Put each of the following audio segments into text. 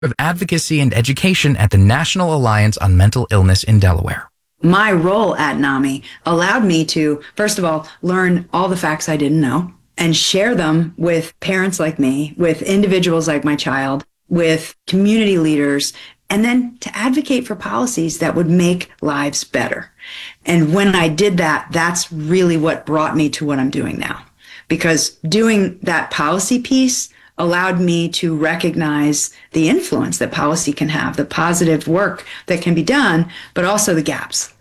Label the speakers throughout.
Speaker 1: of Advocacy and Education at the National Alliance on Mental Illness in Delaware.
Speaker 2: My role at NAMI allowed me to, first of all, learn all the facts I didn't know and share them with parents like me, with individuals like my child, with community leaders, and then to advocate for policies that would make lives better. And when I did that, that's really what brought me to what I'm doing now. Because doing that policy piece allowed me to recognize the influence that policy can have, the positive work that can be done, but also the gaps.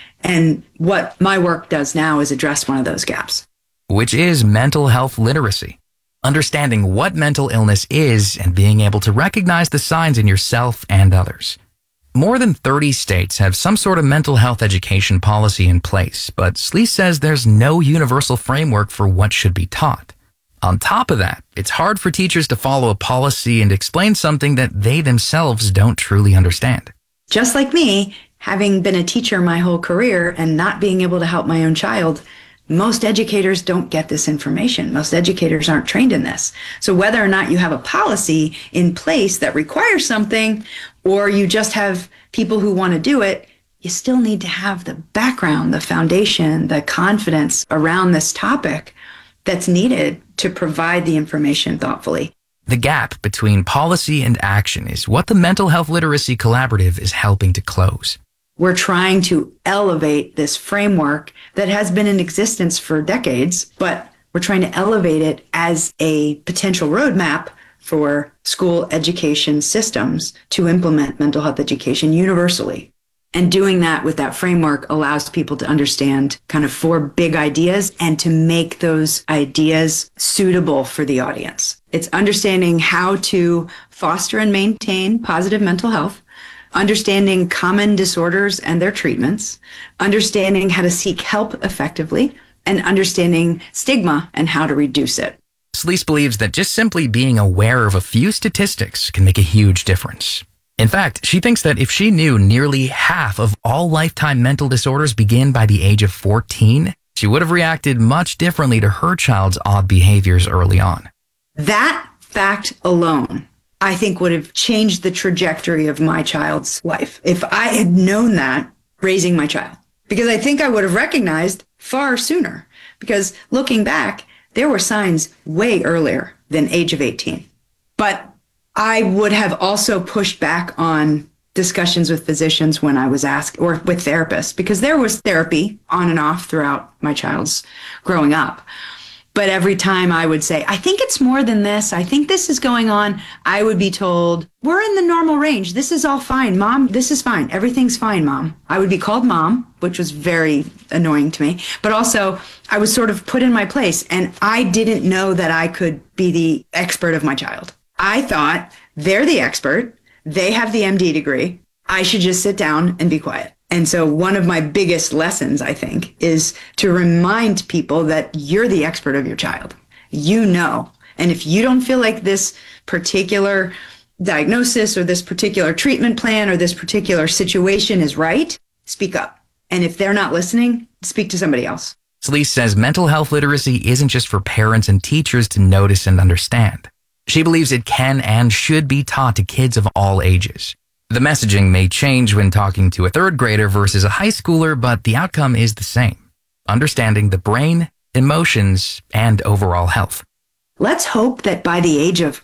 Speaker 2: And what my work does now is address one of those gaps,
Speaker 1: which is mental health literacy. Understanding what mental illness is and being able to recognize the signs in yourself and others. More than 30 states have some sort of mental health education policy in place, but Sleece says there's no universal framework for what should be taught. On top of that, it's hard for teachers to follow a policy and explain something that they themselves don't truly understand.
Speaker 2: Just like me, having been a teacher my whole career and not being able to help my own child, most educators don't get this information. Most educators aren't trained in this. So whether or not you have a policy in place that requires something, or you just have people who want to do it, you still need to have the background, the foundation, the confidence around this topic that's needed to provide the information thoughtfully.
Speaker 1: The gap between policy and action is what the Mental Health Literacy Collaborative is helping to close.
Speaker 2: We're trying to elevate this framework that has been in existence for decades, but we're trying to elevate it as a potential roadmap for school education systems to implement mental health education universally. And doing that with that framework allows people to understand kind of 4 big ideas and to make those ideas suitable for the audience. It's understanding how to foster and maintain positive mental health, understanding common disorders and their treatments, understanding how to seek help effectively, and understanding stigma and how to reduce it.
Speaker 1: Sleece believes that just simply being aware of a few statistics can make a huge difference. In fact, she thinks that if she knew nearly half of all lifetime mental disorders begin by the age of 14, she would have reacted much differently to her child's odd behaviors early on.
Speaker 2: That fact alone, I think, would have changed the trajectory of my child's life if I had known that raising my child. Because I think I would have recognized far sooner. Because looking back, there were signs way earlier than age of 18. But I would have also pushed back on discussions with physicians when I was asked, or with therapists, because there was therapy on and off throughout my child's growing up. But every time I would say, I think it's more than this, I think this is going on, I would be told, we're in the normal range. This is all fine. Mom, this is fine. Everything's fine, Mom. I would be called Mom, which was very annoying to me. But also, I was sort of put in my place, and I didn't know that I could be the expert of my child. I thought they're the expert. They have the MD degree. I should just sit down and be quiet. And so one of my biggest lessons, I think, is to remind people that you're the expert of your child. You know. And if you don't feel like this particular diagnosis or this particular treatment plan or this particular situation is right, speak up. And if they're not listening, speak to somebody else.
Speaker 1: Sleece says mental health literacy isn't just for parents and teachers to notice and understand. She believes it can and should be taught to kids of all ages. The messaging may change when talking to a 3rd grader versus a high schooler, but the outcome is the same. Understanding the brain, emotions, and overall health.
Speaker 2: Let's hope that by the age of,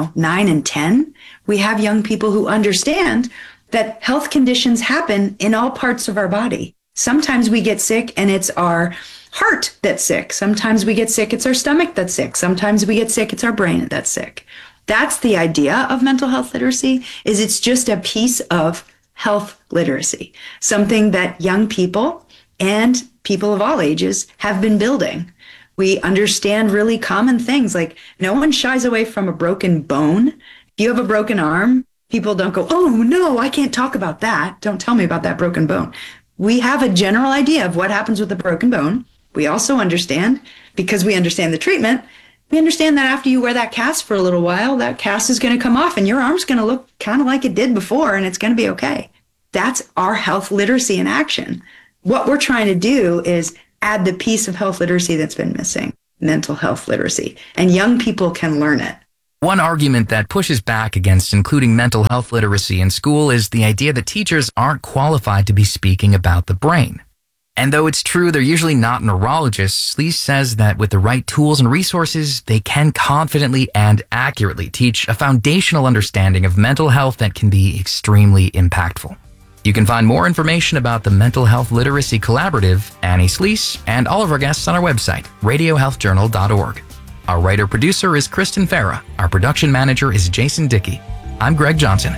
Speaker 2: 9 and 10, we have young people who understand that health conditions happen in all parts of our body. Sometimes we get sick and it's our heart that's sick. Sometimes we get sick, it's our stomach that's sick. Sometimes we get sick, it's our brain that's sick. That's the idea of mental health literacy, is it's just a piece of health literacy, something that young people and people of all ages have been building. We understand really common things, like no one shies away from a broken bone. If you have a broken arm, people don't go, oh no, I can't talk about that. Don't tell me about that broken bone. We have a general idea of what happens with a broken bone. We also understand, because we understand the treatment, we understand that after you wear that cast for a little while, that cast is going to come off and your arm's going to look kind of like it did before, and it's going to be okay. That's our health literacy in action. What we're trying to do is add the piece of health literacy that's been missing, mental health literacy, and young people can learn it.
Speaker 1: One argument that pushes back against including mental health literacy in school is the idea that teachers aren't qualified to be speaking about the brain. And though it's true they're usually not neurologists, Sleece says that with the right tools and resources, they can confidently and accurately teach a foundational understanding of mental health that can be extremely impactful. You can find more information about the Mental Health Literacy Collaborative, Annie Sleece, and all of our guests on our website, radiohealthjournal.org. Our writer-producer is Kristen Farah. Our production manager is Jason Dickey. I'm Greg Johnson.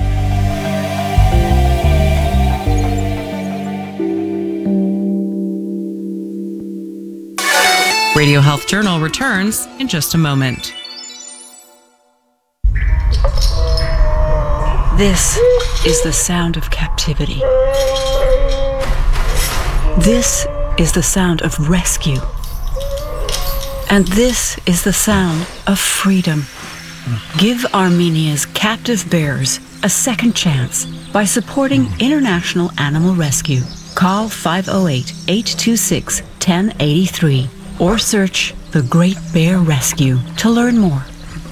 Speaker 3: Radio Health Journal returns in just a moment.
Speaker 4: This is the sound of captivity. This is the sound of rescue. And this is the sound of freedom. Give Armenia's captive bears a second chance by supporting International Animal Rescue. Call 508-826-1083 or search The Great Bear Rescue to learn more.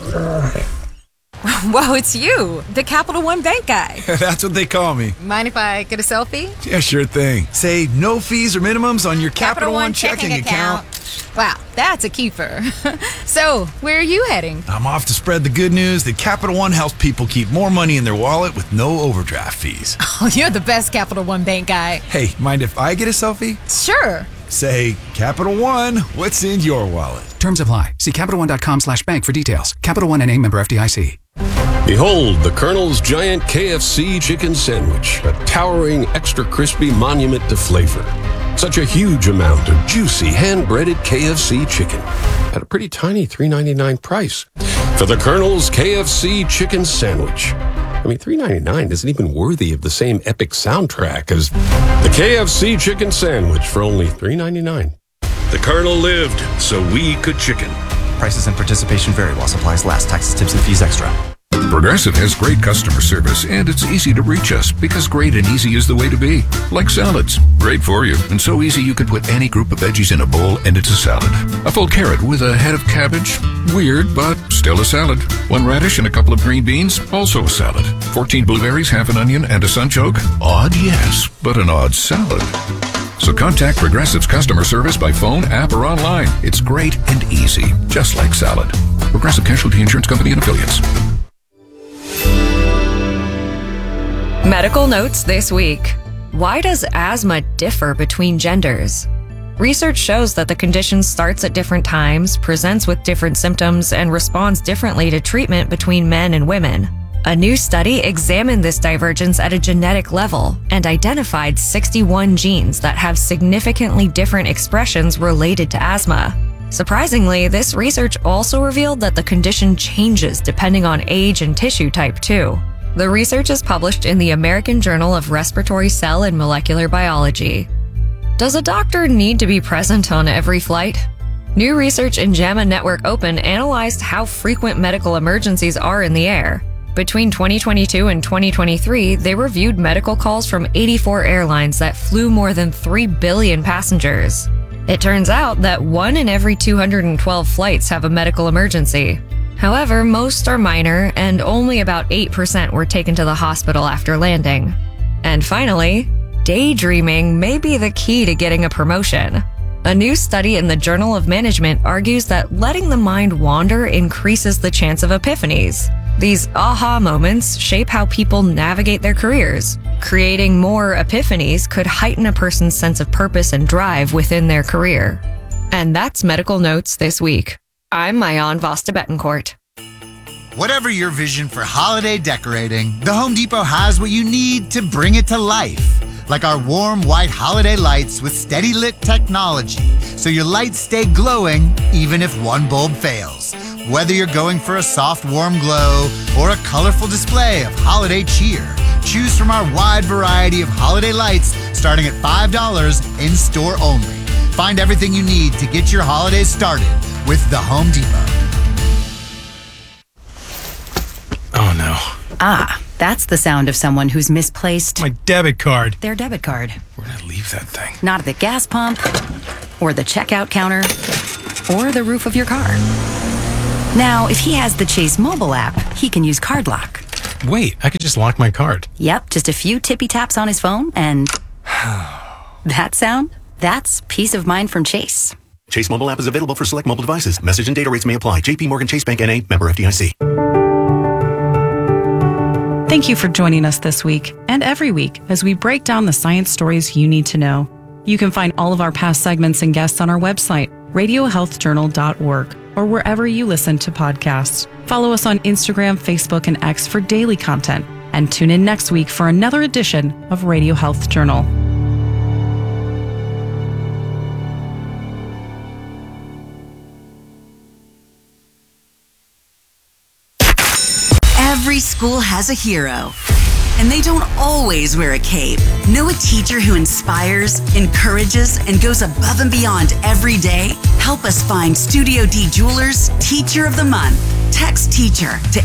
Speaker 5: Whoa, it's you, the Capital One Bank guy.
Speaker 6: That's what they call me.
Speaker 5: Mind if I get a selfie?
Speaker 6: Yeah, sure thing. Say no fees or minimums on your Capital One checking account.
Speaker 5: Wow, that's a keeper. So, where are you heading?
Speaker 6: I'm off to spread the good news that Capital One helps people keep more money in their wallet with no overdraft fees.
Speaker 5: Oh, you're the best Capital One Bank guy.
Speaker 6: Hey, mind if I get a selfie?
Speaker 5: Sure.
Speaker 6: Say, Capital One, what's in your wallet?
Speaker 7: Terms apply. See CapitalOne.com/bank for details. Capital One N.A. member FDIC.
Speaker 8: Behold the Colonel's giant KFC chicken sandwich, a towering, extra crispy monument to flavor. Such a huge amount of juicy, hand-breaded KFC chicken at a pretty tiny $3.99 price. For the Colonel's KFC chicken sandwich. I mean, $3.99 isn't even worthy of the same epic soundtrack as the KFC chicken sandwich for only $3.99. The Colonel lived so we could chicken.
Speaker 9: Prices and participation vary while supplies last. Taxes, tips, and fees extra.
Speaker 10: Progressive has great customer service, and it's easy to reach us because great and easy is the way to be. Like salads. Great for you, and so easy you could put any group of veggies in a bowl and it's a salad. A full carrot with a head of cabbage? Weird, but still a salad. One radish and a couple of green beans? Also a salad. 14 blueberries, half an onion, and a sunchoke? Odd, yes, but an odd salad. So contact Progressive's customer service by phone, app, or online. It's great and easy, just like salad. Progressive Casualty Insurance Company and Affiliates.
Speaker 11: Medical notes this week. Why does asthma differ between genders? Research shows that the condition starts at different times, presents with different symptoms, and responds differently to treatment between men and women. A new study examined this divergence at a genetic level and identified 61 genes that have significantly different expressions related to asthma. Surprisingly, this research also revealed that the condition changes depending on age and tissue type too. The research is published in the American Journal of Respiratory Cell and Molecular Biology. Does a doctor need to be present on every flight? New research in JAMA Network Open analyzed how frequent medical emergencies are in the air. Between 2022 and 2023, they reviewed medical calls from 84 airlines that flew more than 3 billion passengers. It turns out that 1 in every 212 flights have a medical emergency. However, most are minor, and only about 8% were taken to the hospital after landing. And finally, daydreaming may be the key to getting a promotion. A new study in the Journal of Management argues that letting the mind wander increases the chance of epiphanies. These aha moments shape how people navigate their careers. Creating more epiphanies could heighten a person's sense of purpose and drive within their career. And that's Medical Notes this week. I'm Mayan Vasta Betancourt.
Speaker 12: Whatever your vision for holiday decorating, the Home Depot has what you need to bring it to life. Like our warm white holiday lights with steady lit technology, so your lights stay glowing even if one bulb fails. Whether you're going for a soft, warm glow or a colorful display of holiday cheer, choose from our wide variety of holiday lights starting at $5 in store only. Find everything you need to get your holidays started with the Home Depot.
Speaker 6: Oh no.
Speaker 13: Ah, that's the sound of someone who's misplaced
Speaker 6: My debit card.
Speaker 13: their debit card.
Speaker 6: Where'd I leave that thing?
Speaker 13: Not at the gas pump, or the checkout counter, or the roof of your car. Now, if he has the Chase mobile app, he can use Card Lock.
Speaker 14: Wait, I could just lock my card.
Speaker 13: Yep, just a few tippy taps on his phone and... that sound? That's peace of mind from Chase.
Speaker 15: Chase mobile app is available for select mobile devices. Message and data rates may apply. JP Morgan Chase Bank N.A., member FDIC.
Speaker 3: Thank you for joining us this week and every week as we break down the science stories you need to know. You can find all of our past segments and guests on our website, radiohealthjournal.org, or wherever you listen to podcasts. Follow us on Instagram, Facebook, and X for daily content. And tune in next week for another edition of Radio Health Journal.
Speaker 16: Every school has a hero, and they don't always wear a cape. Know a teacher who inspires, encourages, and goes above and beyond every day? Help us find Studio D Jewelers Teacher of the Month. Text teacher to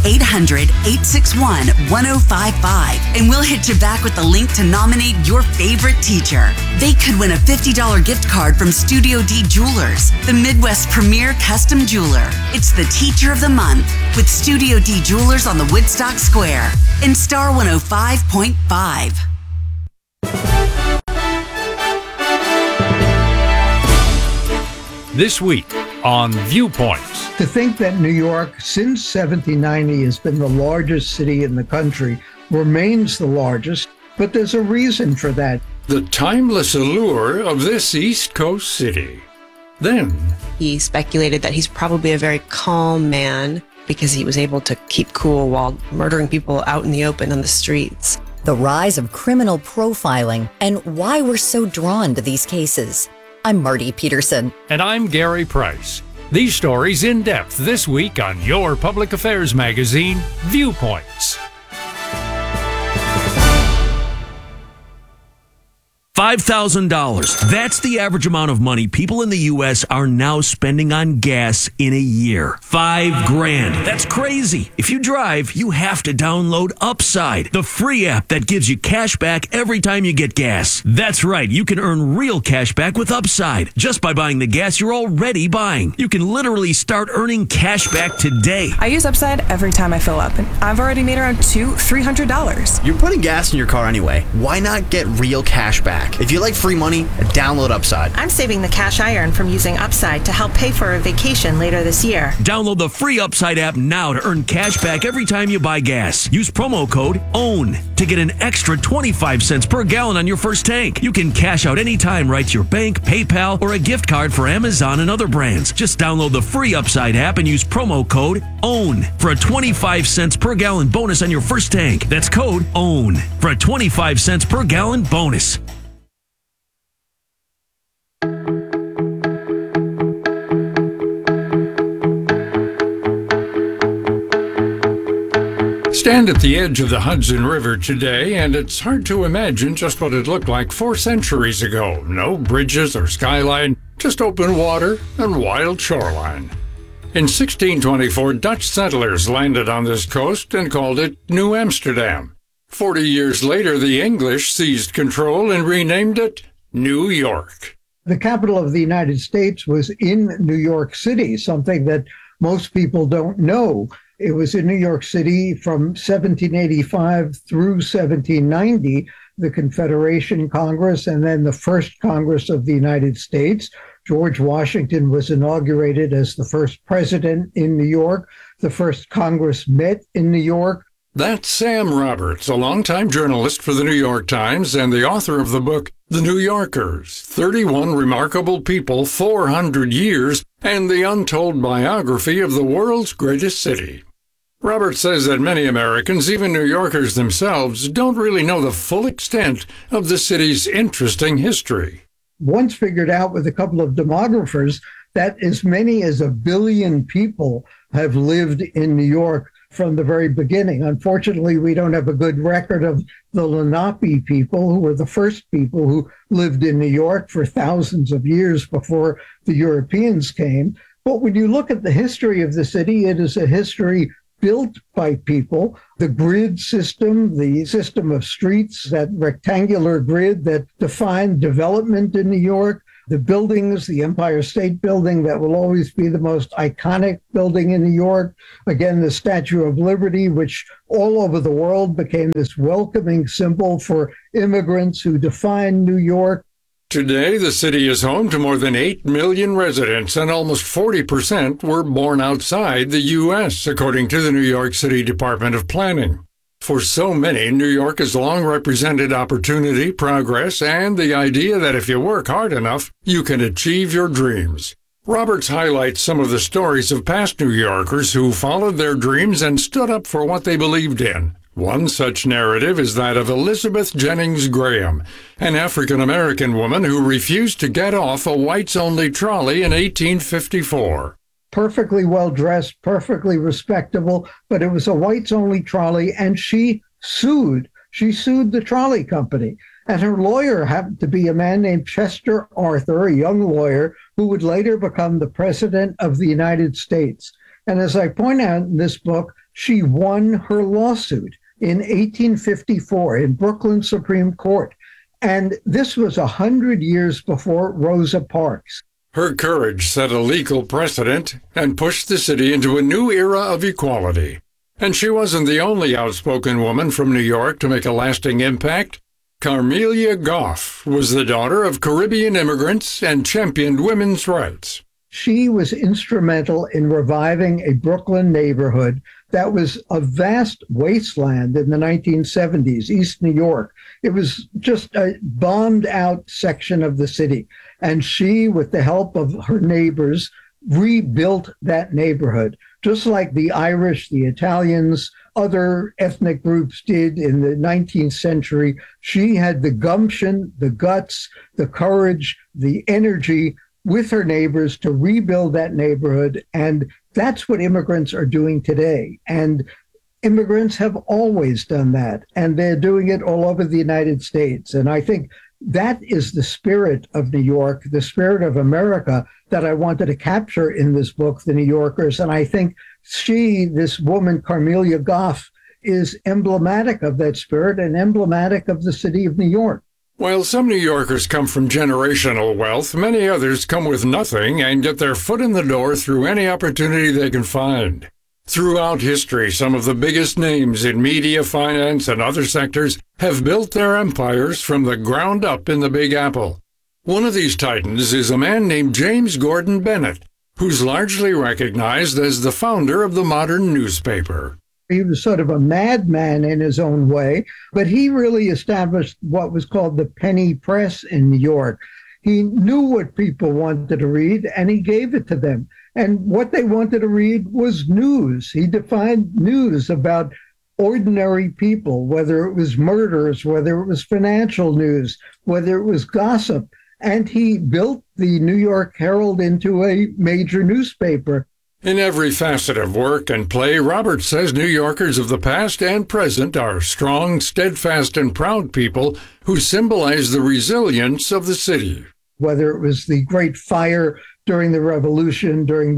Speaker 16: 800-861-1055, and we'll hit you back with the link to nominate your favorite teacher. They could win a $50 gift card from Studio D Jewelers, the Midwest premier custom jeweler. It's the Teacher of the Month with Studio D Jewelers on the Woodstock Square in Star 105.5.
Speaker 17: This week on Viewpoints.
Speaker 18: To think that New York, since 1790, has been the largest city in the country, remains the largest, but there's a reason for that.
Speaker 17: The timeless allure of this East Coast city. Then,
Speaker 19: he speculated that he's probably a very calm man because he was able to keep cool while murdering people out in the open on the streets.
Speaker 20: The rise of criminal profiling and why we're so drawn to these cases. I'm Marty Peterson.
Speaker 17: And I'm Gary Price. These stories in depth this week on your public affairs magazine, Viewpoints.
Speaker 21: $5,000. That's the average amount of money people in the U.S. are now spending on gas in a year. $5,000. That's crazy. If you drive, you have to download Upside, the free app that gives you cash back every time you get gas. That's right. You can earn real cash back with Upside just by buying the gas you're already buying. You can literally start earning cash back today.
Speaker 22: I use Upside every time I fill up, and I've already made around $200-$300.
Speaker 9: You're putting gas in your car anyway. Why not get real cash back? If you like free money, download Upside.
Speaker 22: I'm saving the cash I earn from using Upside to help pay for a vacation later this year.
Speaker 21: Download the free Upside app now to earn cash back every time you buy gas. Use promo code OWN to get an extra 25 cents per gallon on your first tank. You can cash out anytime right to your bank, PayPal, or a gift card for Amazon and other brands. Just download the free Upside app and use promo code OWN for a 25 cents per gallon bonus on your first tank. That's code OWN for a 25 cents per gallon bonus.
Speaker 17: Stand at the edge of the Hudson River today, and it's hard to imagine just what it looked like 4 centuries ago. No bridges or skyline, just open water and wild shoreline. In 1624, Dutch settlers landed on this coast and called it New Amsterdam. 40 years later, the English seized control and renamed it New York.
Speaker 18: The capital of the United States was in New York City, something that most people don't know. It was in New York City from 1785 through 1790, the Confederation Congress, and then the first Congress of the United States. George Washington was inaugurated as the first president in New York. The first Congress met in New York.
Speaker 17: That's Sam Roberts, a longtime journalist for the New York Times and the author of the book, The New Yorkers, 31 Remarkable People, 400 Years, and the Untold Biography of the World's Greatest City. Roberts says that many Americans, even New Yorkers themselves, don't really know the full extent of the city's interesting history.
Speaker 18: Once figured out with a couple of demographers that as many as 1 billion people have lived in New York from the very beginning. Unfortunately, we don't have a good record of the Lenape people, who were the first people who lived in New York for thousands of years before the Europeans came. But when you look at the history of the city, it is a history built by people. The grid system, the system of streets, that rectangular grid that defined development in New York, the buildings, the Empire State Building, that will always be the most iconic building in New York. Again, the Statue of Liberty, which all over the world became this welcoming symbol for immigrants who define New York.
Speaker 17: Today, the city is home to more than 8 million residents, and almost 40% were born outside the U.S., according to the New York City Department of Planning. For so many, New York has long represented opportunity, progress, and the idea that if you work hard enough, you can achieve your dreams. Roberts highlights some of the stories of past New Yorkers who followed their dreams and stood up for what they believed in. One such narrative is that of Elizabeth Jennings Graham, an African-American woman who refused to get off a whites-only trolley in 1854.
Speaker 18: Perfectly well-dressed, perfectly respectable, but it was a whites-only trolley, and she sued. She sued the trolley company. And her lawyer happened to be a man named Chester Arthur, a young lawyer, who would later become the President of the United States. And as I point out in this book, she won her lawsuit in 1854 in Brooklyn Supreme Court. And this was 100 years before Rosa Parks.
Speaker 17: Her courage set a legal precedent and pushed the city into a new era of equality. And she wasn't the only outspoken woman from New York to make a lasting impact. Carmelia Goff was the daughter of Caribbean immigrants and championed women's rights.
Speaker 18: She was instrumental in reviving a Brooklyn neighborhood that was a vast wasteland in the 1970s, East New York. It was just a bombed out section of the city. And she, with the help of her neighbors, rebuilt that neighborhood, just like the Irish, the Italians, other ethnic groups did in the 19th century. She had the gumption, the guts, the courage, the energy with her neighbors to rebuild that neighborhood. And that's what immigrants are doing today. And immigrants have always done that. And they're doing it all over the United States. And I think that is the spirit of New York, the spirit of America that I wanted to capture in this book, The New Yorkers. And I think she, this woman, Carmelia Goff, is emblematic of that spirit and emblematic of the city of New York.
Speaker 17: While some New Yorkers come from generational wealth, many others come with nothing and get their foot in the door through any opportunity they can find. Throughout history, some of the biggest names in media, finance, and other sectors have built their empires from the ground up in the Big Apple. One of these titans is a man named James Gordon Bennett, who's largely recognized as the founder of the modern newspaper.
Speaker 18: He was sort of a madman in his own way, but he really established what was called the penny press in New York. He knew what people wanted to read, and he gave it to them. And what they wanted to read was news. He defined news about ordinary people, whether it was murders, whether it was financial news, whether it was gossip. And he built the New York Herald into a major newspaper.
Speaker 17: In every facet of work and play, Roberts says New Yorkers of the past and present are strong, steadfast, and proud people who symbolize the resilience of the city.
Speaker 18: Whether it was the Great Fire during the Revolution, during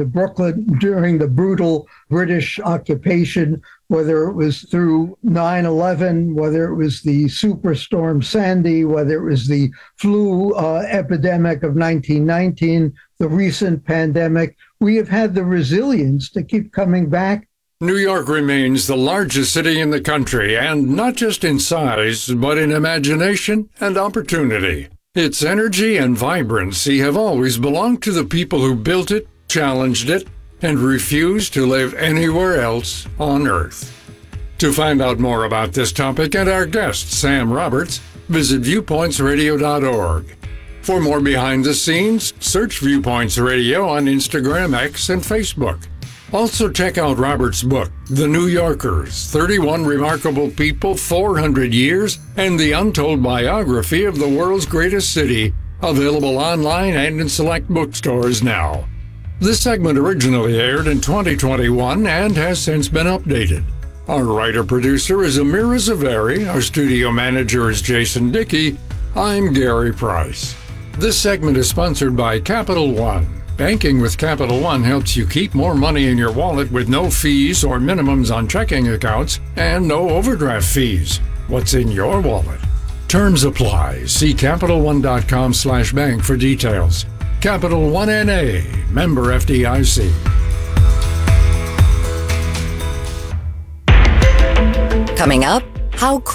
Speaker 18: the brutal British occupation, whether it was through 9/11, whether it was the Superstorm Sandy, whether it was the flu epidemic of 1919, the recent pandemic, we have had the resilience to keep coming back.
Speaker 17: New York remains the largest city in the country, and not just in size, but in imagination and opportunity. Its energy and vibrancy have always belonged to the people who built it, challenged it, and refused to live anywhere else on Earth. To find out more about this topic and our guest, Sam Roberts, visit viewpointsradio.org. For more behind the scenes, search Viewpoints Radio on Instagram, X, and Facebook. Also check out Roberts' book, The New Yorkers, 31 Remarkable People, 400 Years, and the Untold Biography of the World's Greatest City, available online and in select bookstores now. This segment originally aired in 2021 and has since been updated. Our writer-producer is Amira Zaveri, our studio manager is Jason Dickey, I'm Gary Price. This segment is sponsored by Capital One. Banking with Capital One helps you keep more money in your wallet with no fees or minimums on checking accounts and no overdraft fees. What's in your wallet? Terms apply. See CapitalOne.com/bank for details. Capital One N.A., member FDIC.
Speaker 20: Coming up, how